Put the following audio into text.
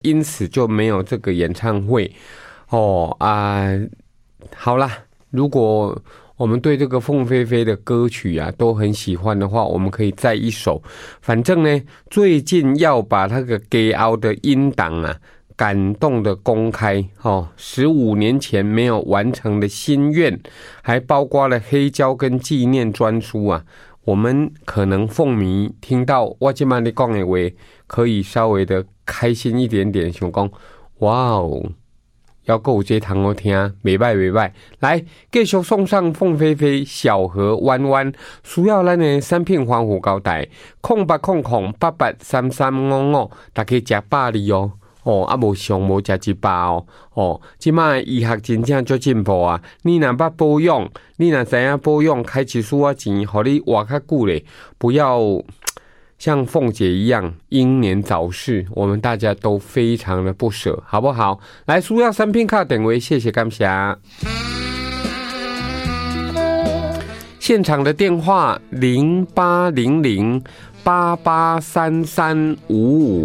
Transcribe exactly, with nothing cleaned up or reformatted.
因此就没有这个演唱会哦啊、呃。好啦，如果我们对这个凤飞飞的歌曲啊都很喜欢的话，我们可以再一首。反正呢，最近要把那个给凹的音档啊，感动的公开哦，十五年前没有完成的心愿，还包括了黑胶跟纪念专书啊。我们可能凤迷听到我这么的讲的话，可以稍微的开心一点点，想讲哇哦。要够这堂好听，袂歹袂歹。来，继续送上凤飞飞、小河弯弯，需要咱的产品防护胶带，空八空空八八三三五五，大家食饱哩哦。哦，啊无上无食一包哦。哦，即摆医学真正足进步啊！你若捌保养，你若知影保养，开一丝仔钱，互你活较久咧，不要。像凤姐一样英年早逝，我们大家都非常的不舍，好不好？来，需要产品卡点位，谢谢感谢。现场的电话零八零零八八三三五五。